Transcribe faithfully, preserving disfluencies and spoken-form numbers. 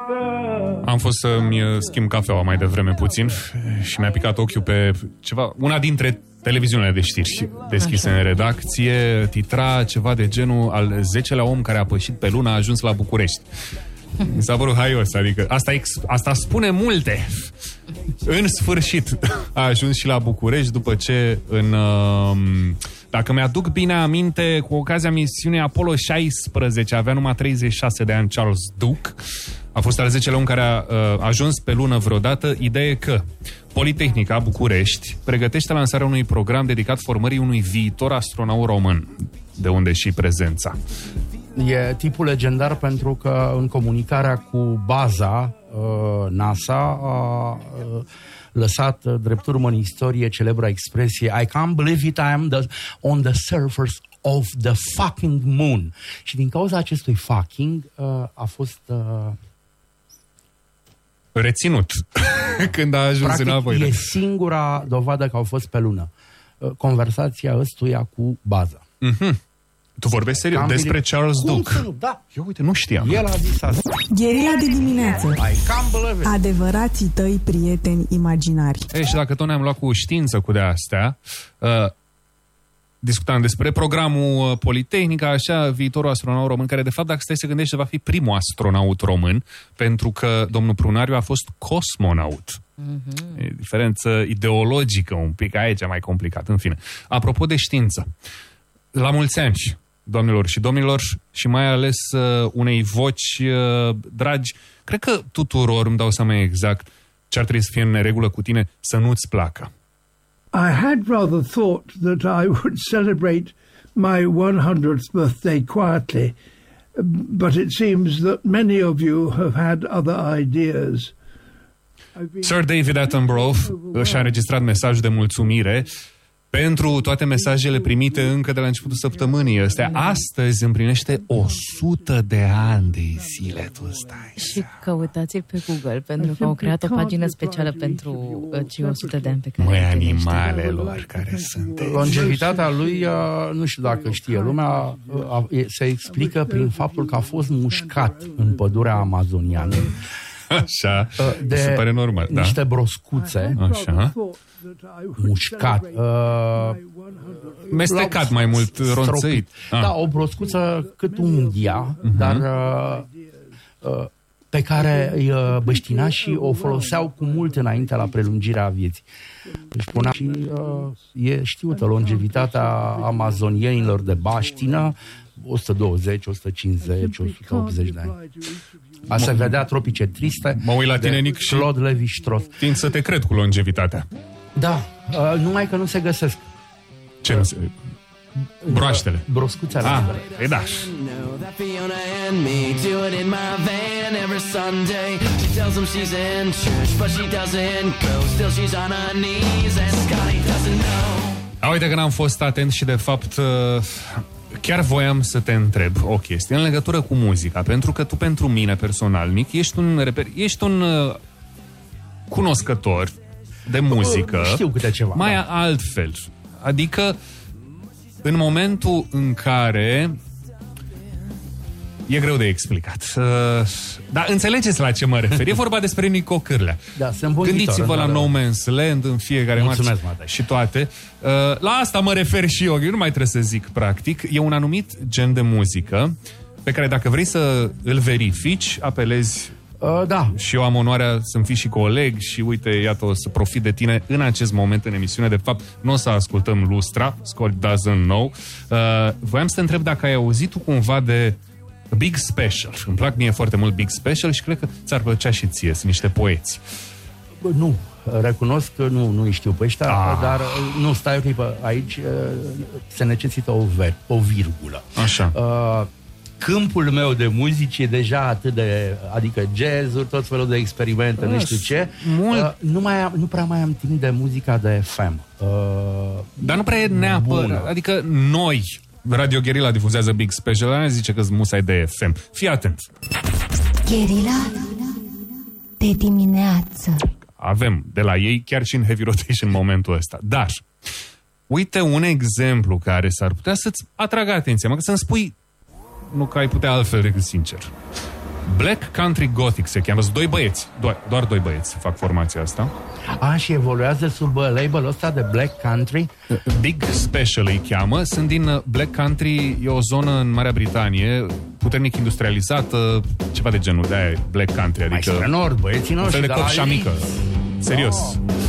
Am fost să-mi schimb cafeaua mai devreme puțin și mi-a picat ochiul pe ceva, una dintre televiziunile de știri deschise în redacție, titra ceva de genul al zecelea om care a pășit pe lună a ajuns la București. Mi s-a părut haios, adică asta, ex, asta spune multe. În sfârșit a ajuns și la București după ce în... Uh, dacă mi-aduc bine aminte, cu ocazia misiunii Apollo șaisprezece, avea numai treizeci și șase de ani Charles Duke. A fost al zecelea om care a uh, ajuns pe lună vreodată. Ideea e că Politehnica București pregătește lansarea unui program dedicat formării unui viitor astronaut român, de unde și prezența. E tipul legendar pentru că în comunicarea cu baza uh, NASA a uh, lăsat uh, drept urmă în istorie celebra expresie I can't believe it, I am the, on the surface of the fucking moon. Și din cauza acestui fucking uh, a fost... Uh, reținut când a ajuns practic, înapoi. E singura dovadă că au fost pe lună. Uh, conversația ăstuia cu baza. Mhm. Tu vorbești serios Cam despre Charles Cum Duke. să nu? Da. Eu, uite, nu știam. El a zis asta. Gherila de dimineață. I can't believe it. Adevărații tăi prieteni imaginari. Ei, și dacă tot ne-am luat cu știință cu de-astea, uh, discutam despre programul uh, Politehnica, așa, viitorul astronaut român, care de fapt, dacă stai să gândești, va fi primul astronaut român, pentru că domnul Prunariu a fost cosmonaut. Mm-hmm. E diferență ideologică un pic, aici mai complicat, în fine. Apropo de știință, la mulți ani, doamnelor și domnilor, și mai ales uh, unei voci uh, dragi, cred că tuturor îmi dau seama exact ce ar trebui să fie în neregulă cu tine să nu-ți placă. I had rather thought that I would celebrate my one hundredth birthday quietly, but it seems that many of you have had other ideas. Sir David Attenborough și-a înregistrat mesaj de mulțumire pentru toate mesajele primite încă de la începutul săptămânii ăstea. Astăzi împlinește o sută de ani de zile, tu stai. Și căutați-l pe Google, pentru că au creat o pagină specială pentru cei o sută de ani pe care... Măi, animalelor care sunt. Longevitatea lui, nu știu dacă știe lumea, se explică prin faptul că a fost mușcat în pădurea amazoniană. Așa, de se pare normal, da? Niște broscuțe. Așa. Mușcat. Uh, Mestecat mai mult, ronțăit. Ah. Da, o broscuță cât unghia, uh-huh. dar uh, uh, pe care uh, băștinașii o foloseau cu mult înainte la prelungirea vieții. Deci punea și uh, e știută longevitatea amazonienilor de baștină, o sută douăzeci, o sută cincizeci, o sută optzeci de ani. A se vedea Tropice Triste. Mă uit la tine, Nic, și Claude Lévi-Strauss. Tind să te cred cu longevitatea. Da, uh, numai că nu se găsesc. Ce nu se... Broaștele. Broscuțele. Ah, e da. A, uite că n-am fost atent și de fapt chiar voiam să te întreb o chestie în legătură cu muzica, pentru că tu pentru mine personal, Nic, ești un reper, ești un uh, cunoscător de muzică. Știu câte ceva. Mai da. altfel. Adică în momentul în care e greu de explicat. Uh, dar înțelegeți la ce mă refer. E vorba despre Nico Cârlea. Da, sunt Gândiți-vă la No Man's Land în fiecare marți și toate. Uh, la asta mă refer și eu. Eu nu mai trebuie să zic practic. E un anumit gen de muzică pe care dacă vrei să îl verifici, apelezi. Uh, da. Și eu am onoarea să-mi fii și coleg și uite, iată, o să profit de tine în acest moment în emisiune. De fapt, nu o să ascultăm Lustra, Scott Doesn't Know. Uh, voiam să te întreb dacă ai auzit tu cumva de Big Special. Îmi plac mie foarte mult Big Special și cred că ți-ar plăcea și ție. Sunt niște poeți. Nu, recunosc că nu, nu știu pe ăștia, ah. dar nu, stai o clipă. Aici se necesită o, ver, o virgulă. Așa. Uh, câmpul meu de muzici e deja atât de, adică jazz-uri, tot felul de experimente, nu știu ce. Mult. Uh, nu, mai am, nu prea mai am timp de muzica de F M. Uh, dar nu prea e neapărat. Adică noi, Radio Gherila difuzează Big Special, aia zice că-s musai de F M. Fii atent. Gherila de dimineață. Avem de la ei chiar și în heavy rotation în momentul ăsta. Dar, uite un exemplu care s-ar putea să-ți atragă atenția, mă, că să-mi spui, nu că ai putea altfel decât sincer. Black Country Gothic se cheamă. Sunt doi băieți, doar, doar doi băieți fac formația asta. A, și evoluează sub label-ul ăsta de Black Country? Big Special îi cheamă. Sunt din Black Country, e o zonă în Marea Britanie puternic industrializată, ceva de genul de aia, Black Country, adică mai spre nord, băieții noștri, un fel de copșa mică. Serios.